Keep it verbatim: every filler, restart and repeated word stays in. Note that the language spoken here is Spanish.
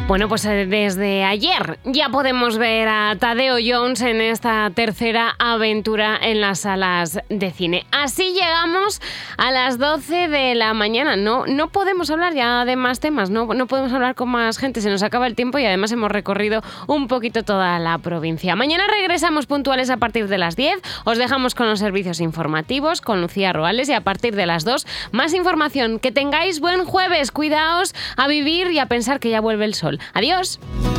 Bueno, pues desde ayer ya podemos ver a Tadeo Jones en esta tercera aventura en las salas de cine. Así llegamos a las doce de la mañana. No, no podemos hablar ya de más temas, no, no podemos hablar con más gente, se nos acaba el tiempo y además hemos recorrido un poquito toda la provincia. Mañana regresamos puntuales a partir de las diez. Os dejamos con los servicios informativos, con Lucía Roales, y a partir de las dos más información. Que tengáis buen jueves, cuidaos, a vivir y a pensar que ya vuelve el sol. Adiós.